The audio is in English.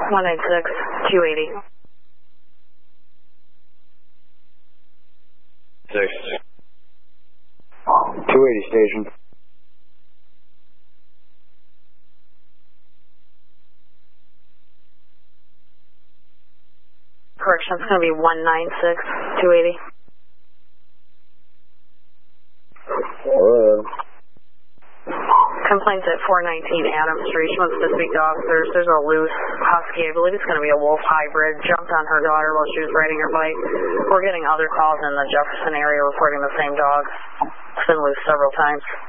196, 280. 6. 280 station. Correction, it's going to be 196, 280. Complaints at 419 Adams Street. She wants to speak to officers. There's a loose husky. I believe it's going to be a wolf hybrid. Jumped on her daughter while she was riding her bike. We're getting other calls in the Jefferson area reporting the same dog. It's been loose several times.